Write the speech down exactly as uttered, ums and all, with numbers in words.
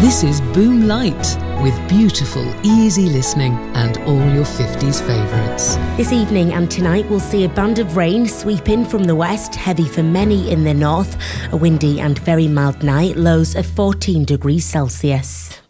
This is Boom Light, with beautiful, easy listening and all your fifties favourites. This evening and tonight we'll see a band of rain sweep in from the west, heavy for many in the north. A windy and very mild night, lows of fourteen degrees Celsius.